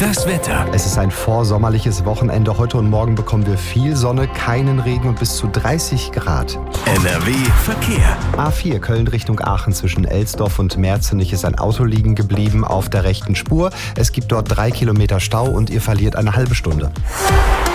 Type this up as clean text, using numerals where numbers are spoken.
Das Wetter. Es ist ein vorsommerliches Wochenende. Heute und morgen bekommen wir viel Sonne, keinen Regen und bis zu 30 Grad. NRW Verkehr. A4 Köln Richtung Aachen zwischen Elsdorf und Merzenich ist ein Auto liegen geblieben auf der rechten Spur. Es gibt dort 3 Kilometer Stau und ihr verliert eine halbe Stunde.